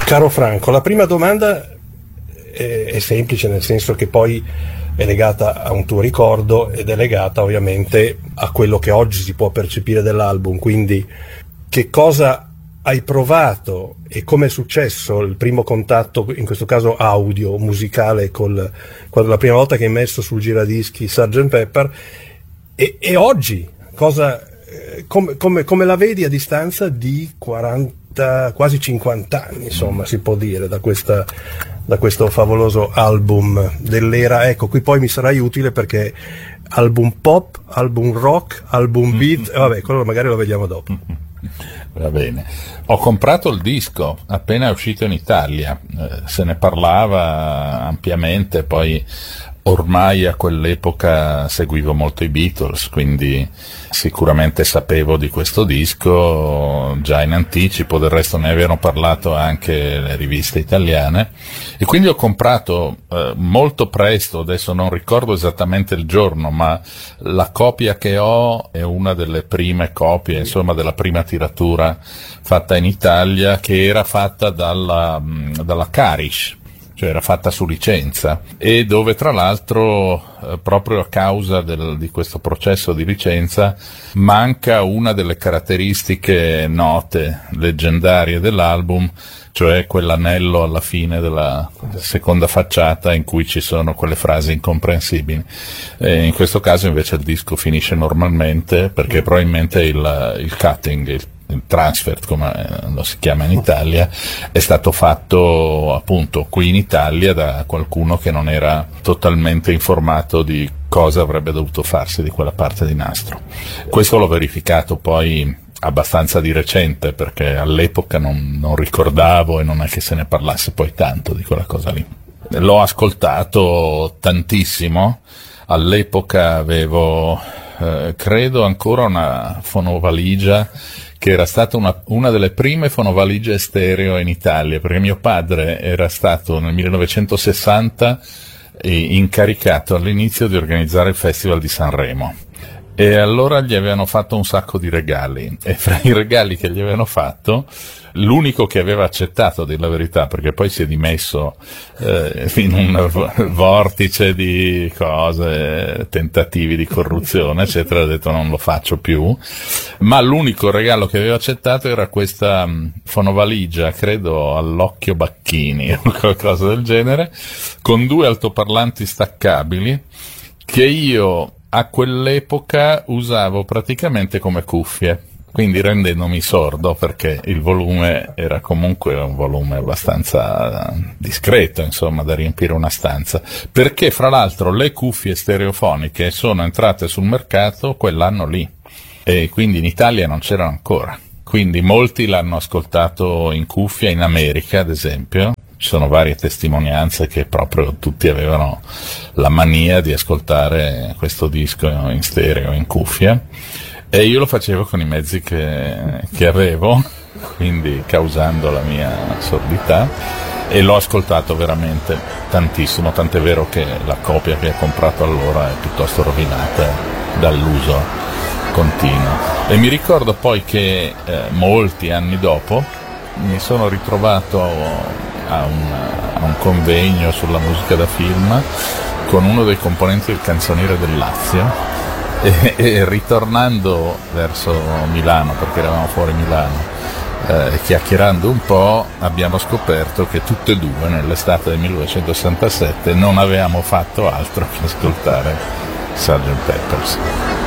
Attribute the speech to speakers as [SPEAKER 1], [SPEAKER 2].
[SPEAKER 1] Caro Franco, la prima domanda è semplice, nel senso che poi è legata a un tuo ricordo ed è legata ovviamente a quello che oggi si può percepire dell'album, quindi che cosa hai provato e come è successo il primo contatto, in questo caso audio, musicale, quando la prima volta che hai messo sul giradischi Sgt. Pepper e oggi, come la vedi a distanza di 40, quasi 50 anni, insomma, si può dire, da questo favoloso album dell'era. Ecco, qui poi mi sarai utile perché album pop, album rock, album beat, vabbè, quello magari lo vediamo dopo.
[SPEAKER 2] Va bene, ho comprato il disco appena è uscito in Italia, se ne parlava ampiamente, poi ormai a quell'epoca seguivo molto i Beatles, quindi sicuramente sapevo di questo disco già in anticipo, del resto ne avevano parlato anche le riviste italiane, e quindi ho comprato molto presto, adesso non ricordo esattamente il giorno, ma la copia che ho è una delle prime copie, insomma della prima tiratura fatta in Italia, che era fatta dalla Carish, cioè era fatta su licenza, e dove tra l'altro proprio a causa di questo processo di licenza manca una delle caratteristiche note, leggendarie dell'album, cioè quell'anello alla fine della seconda facciata in cui ci sono quelle frasi incomprensibili. In questo caso invece il disco finisce normalmente, perché probabilmente il cutting, il transfer, come lo si chiama in Italia, è stato fatto appunto qui in Italia da qualcuno che non era totalmente informato di cosa avrebbe dovuto farsi di quella parte di nastro. Questo l'ho verificato poi abbastanza di recente, perché all'epoca non ricordavo e non è che se ne parlasse poi tanto di quella cosa lì. L'ho ascoltato tantissimo, all'epoca avevo credo ancora una fonovaligia che era stata una delle prime fonovaligie stereo in Italia, perché mio padre era stato nel 1960 incaricato all'inizio di organizzare il Festival di Sanremo, e allora gli avevano fatto un sacco di regali, e fra i regali che gli avevano fatto l'unico che aveva accettato, a dir la verità, perché poi si è dimesso in un vortice di cose, tentativi di corruzione eccetera, ha detto non lo faccio più, ma l'unico regalo che aveva accettato era questa fonovaligia, credo all'Occhio Bacchini o qualcosa del genere, con 2 altoparlanti staccabili che io a quell'epoca usavo praticamente come cuffie, quindi rendendomi sordo, perché il volume era comunque un volume abbastanza discreto, insomma, da riempire una stanza, perché fra l'altro le cuffie stereofoniche sono entrate sul mercato quell'anno lì, e quindi in Italia non c'erano ancora, quindi molti l'hanno ascoltato in cuffia, in America ad esempio. Ci sono varie testimonianze che proprio tutti avevano la mania di ascoltare questo disco in stereo, in cuffia, e io lo facevo con i mezzi che avevo, quindi causando la mia sordità, e l'ho ascoltato veramente tantissimo, tant'è vero che la copia che ho comprato allora è piuttosto rovinata dall'uso continuo. E mi ricordo poi che molti anni dopo mi sono ritrovato a un convegno sulla musica da film con uno dei componenti del Canzoniere del Lazio, e ritornando verso Milano, perché eravamo fuori Milano, chiacchierando un po', abbiamo scoperto che tutte e 2 nell'estate del 1967 non avevamo fatto altro che ascoltare Sgt. Peppers.